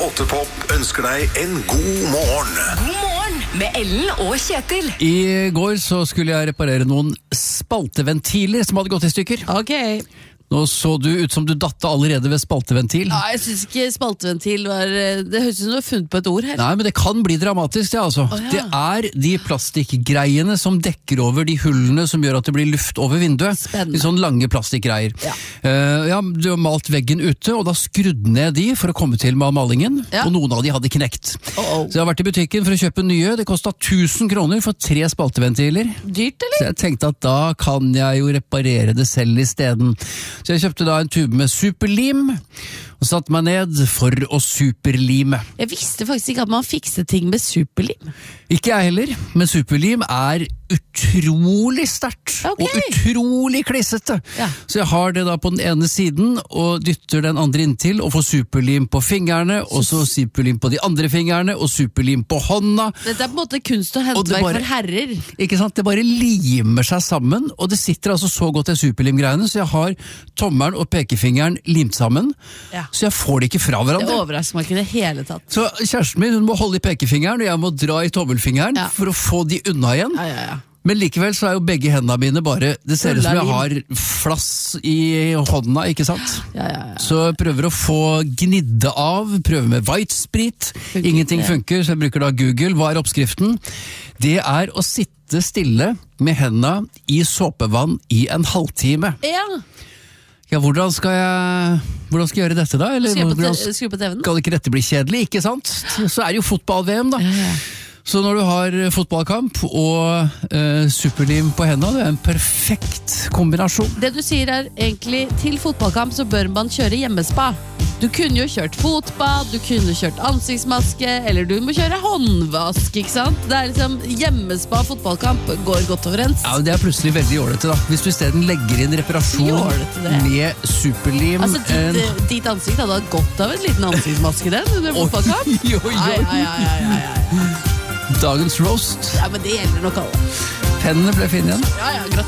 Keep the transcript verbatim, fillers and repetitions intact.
Åttepop ønsker deg en god morgen. God morgen med Ellen og Kjetil. I går så skulle jeg reparere noen spalteventiler som hadde gått i stykker. Ok. Nå så du ut som du datte allerede ved spalteventil. Ja, jeg synes ikke spalteventil var... Det høres ut som du har funnet på et ord her. Nei, men det kan bli dramatisk, det altså. Å, ja. Det er de plastikkgreiene som dekker over de hullene som gjør at det blir luft over vinduet. Spennende. De sånne lange plastikkgreier. Ja. Uh, ja, du har malt veggen ute, og da skrudde ned de for å komme til med malingen, Ja. og noen av de hadde knekt. Oh, oh. Så jeg har vært i butikken for å kjøpe nye. Det kostet tusen kroner for tre spalteventiler. Dyrt, eller? Så jeg tenkte at da kan jeg jo reparere det selv i stedet. Så jeg kjøpte da en tube med superlim, og satte meg ned for å superlime. Jeg visste faktisk ikke at man fikser ting med superlim. Ikke jeg heller, men superlim er utrolig sterkt, Ok. og utrolig klissete. Ja. Så jeg har det da på den ene siden, og dytter den andre inntil, og får superlim på fingrene, og så superlim på de andre fingrene, og superlim på hånda. Dette er på en måte kunst og Og det håndverk bare- for herrer. Ikke sant? Det bare limer seg sammen, og det sitter altså så godt i superlimgreiene, så jeg har tommeren og pekefingeren limt sammen, Ja. så jeg får det ikke fra Det hverandre. overrasker meg ikke i det hele tatt. Så kjæresten min hun må holde i pekefingeren, og jeg må dra i tommelfingeren Ja. for å få de unna igjen. Ja, ja, ja. Men likevel så er jo begge hendene mine bare, det ser ut som jeg har flass i hånda, ikke sant? Ja, ja, ja. Så jeg prøver å få gnidde av, prøver med white sprit, Funker ingenting ikke. funker, så jeg bruker da Google. Hva er oppskriften? Det er å sitte stille med hendene i såpevann i en halvtime. Ja, Ja, hvordan skal jeg, hvordan skal jeg gjøre dette da? Eller skru på, hvordan te- skru på T V-en. skal ikke dette bli kjedelig, ikke sant? Så er det jo fotball-V M da. Ja, ja. Så når du har fotballkamp og eh, superlim på hendene, det er en perfekt kombinasjon. Det du sier er egentlig til fotballkamp så bør man kjøre hjemmespa. Du kunne jo kjørt fotbad, du kunne kjørt ansiktsmaske, eller du må kjøre håndvask, ikke sant? Det er liksom hjemmespa fotballkamp går godt overens. Ja, det er plutselig veldig ålreit da. Hvis du i stedet legger inn reparasjon Jålete det. med superlim. Altså, ditt, en- eh, ditt ansikt hadde hatt godt av en liten ansiktsmaske den under Oi, fotballkamp. oi, oi. Ja, ja, ja, ja, ja, ja. Dagens roast. Ja, men det gjelder nok alle. Pennene ble finne igjen. Ja, ja, gratulerer.